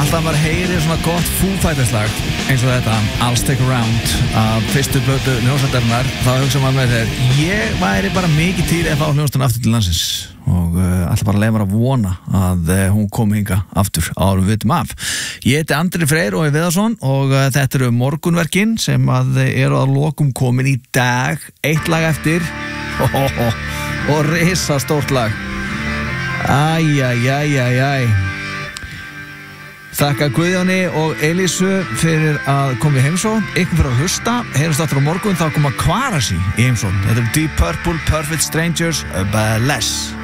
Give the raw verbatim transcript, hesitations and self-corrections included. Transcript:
Alltaf maður heyrir svona gott Foo Fighters lag eins og þetta I'll Stick Around af fyrstu blötu hljómsveitarinnar, þá hugsa maður með þeir ég væri bara mikið til ef á hljómsveitina aftur til landsins og uh, alltaf bara leið maður að vona að uh, hún kom hinga aftur áður við vitum af. Ég heiti Andri Freyr og ég Viðarsson og uh, þetta eru morgunverkin sem að eru að lokum komin í dag, eitt lag eftir oh, oh, oh. og risa stórt lag. Æj, æj, æj, æj, æj. Þakka Guðjóni og Elísu fyrir að koma í heimsókn, ykkur fyrir að hlusta, heyrjumst aftur á morgun, þá koma Kvarasi í heimsókn. Þetta er Deep Purple, Perfect Strangers, Bless.